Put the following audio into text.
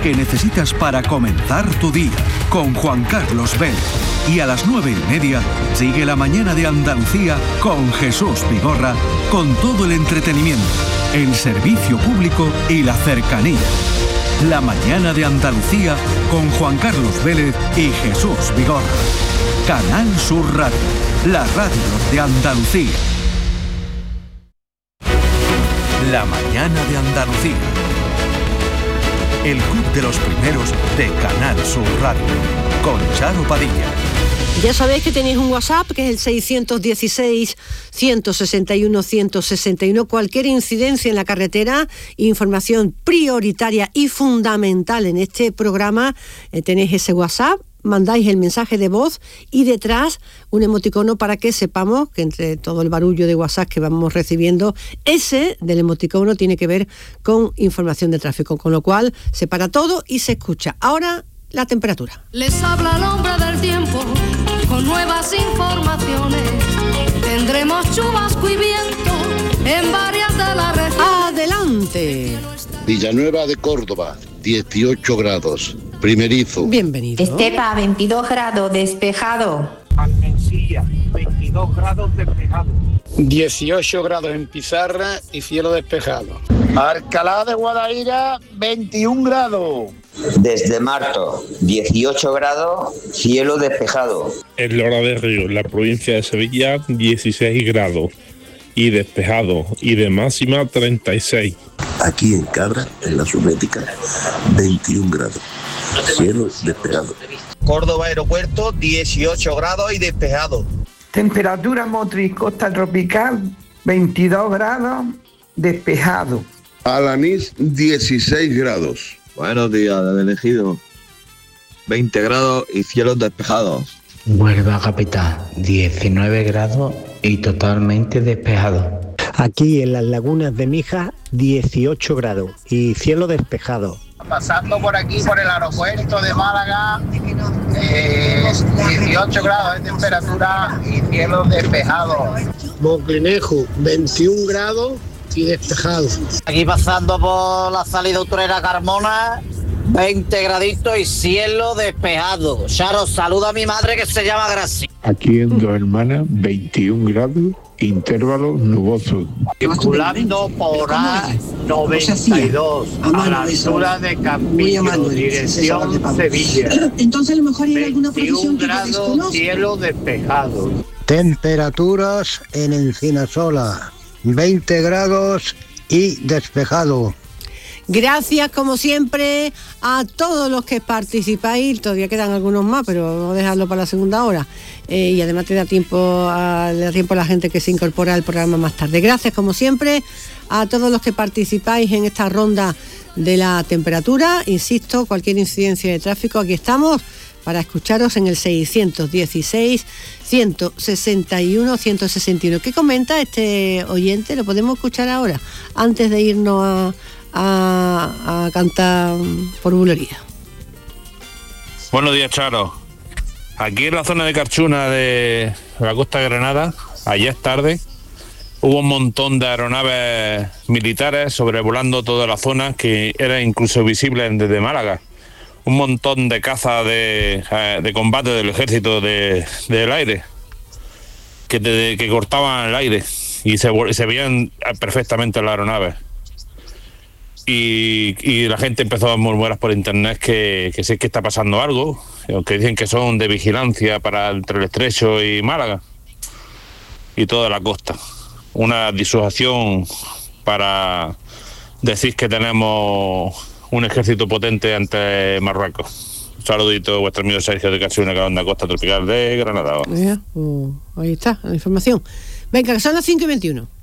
que necesitas para comenzar tu día, con Juan Carlos Vélez. Y a las 9:30 sigue La Mañana de Andalucía con Jesús Vigorra, con todo el entretenimiento, el servicio público y la cercanía. La Mañana de Andalucía con Juan Carlos Vélez y Jesús Vigorra. Canal Sur Radio, la radio de Andalucía. La Mañana de Andalucía. El club de los primeros de Canal Sur Radio, con Charo Padilla. Ya sabéis que tenéis un WhatsApp, que es el 616-161-161. Cualquier incidencia en la carretera, información prioritaria y fundamental en este programa, tenéis ese WhatsApp, mandáis el mensaje de voz y detrás un emoticono para que sepamos que entre todo el barullo de WhatsApp que vamos recibiendo, ese del emoticono tiene que ver con información de tráfico, con lo cual se para todo y se escucha. Ahora, la temperatura. Les habla el hombre del tiempo con nuevas informaciones. Tendremos chubasco y viento en varias de las regiones. ¡Adelante! Villanueva de Córdoba, 18 grados, primerizo. Bienvenido. Estepa, 22 grados, despejado. Almencilla, 22 grados despejado. 18 grados en Pizarra y cielo despejado. Alcalá de Guadaira, 21 grados. Desde Marto, 18 grados, cielo despejado. En Lora de Río, en la provincia de Sevilla, 16 grados y despejado, y de máxima 36. Aquí en Cabra, en la Sumética, 21 grados, cielo despejado. Córdoba Aeropuerto, 18 grados y despejado. Temperatura motriz costa tropical, 22 grados, despejado. Alanís, 16 grados. Buenos días, desde El Ejido, 20 grados y cielos despejados. Huelva capital, 19 grados y totalmente despejado. Aquí en las lagunas de Mijas, 18 grados y cielo despejado. Pasando por aquí, por el aeropuerto de Málaga, 18 grados de temperatura y cielo despejado. Moclinejo, 21 grados y despejado. Aquí pasando por la salida autonera Carmona, 20 graditos y cielo despejado. Charo, saluda a mi madre que se llama Gracia. Aquí en Dos Hermanas, 21 grados, intervalos nubosos. Circulando por A92, a la altura de Campillo, dirección Sevilla. Entonces a lo mejor hay alguna profesión que grados, cielo despejado. Temperaturas en Encinasola, 20 grados y despejado. Gracias, como siempre, a todos los que participáis. Todavía quedan algunos más, pero vamos a dejarlo para la segunda hora. Y además le da tiempo a la gente que se incorpora al programa más tarde. Gracias, como siempre, a todos los que participáis en esta ronda de la temperatura. Insisto, cualquier incidencia de tráfico, aquí estamos para escucharos en el 610-161-161. ¿Qué comenta este oyente? ¿Lo podemos escuchar ahora? Antes de irnos a cantar por bulería. Buenos días, Charo. Aquí en la zona de Carchuna de la Costa de Granada, ayer tarde, hubo un montón de aeronaves militares sobrevolando toda la zona que era incluso visible desde Málaga. Un montón de cazas de combate del ejército del aire que cortaban el aire y se veían perfectamente las aeronaves. Y la gente empezó a murmurar por internet que sí que está pasando algo, aunque dicen que son de vigilancia para entre el Estrecho y Málaga y toda la costa. Una disuasión para decir que tenemos un ejército potente ante Marruecos. Un saludito, vuestro amigo Sergio de Carchuna, que onda Costa Tropical de Granada. Ahí está la información. Venga, que son las 5:21.